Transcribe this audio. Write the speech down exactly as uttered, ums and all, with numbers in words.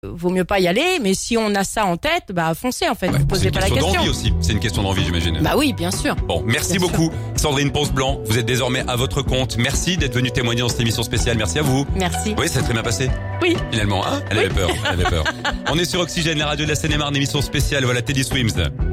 vaut mieux pas y aller. Mais si on a ça en tête, bah foncez en fait. Ouais, vous posez pas la question. C'est une question d'envie aussi. C'est une question d'envie, j'imagine. Bah oui, bien sûr. Bon, merci Bien beaucoup, Sandrine Ponce-Blanc. Vous êtes désormais à votre compte. Merci d'être venue témoigner dans cette émission spéciale. Merci à vous. Merci. Oui, ça s'est très bien passé. Oui. Finalement, hein? Elle avait peur. Elle avait peur. On est sur Oxygène, la radio de la Seine-et-Marne, émission spéciale. Voilà Teddy Swims.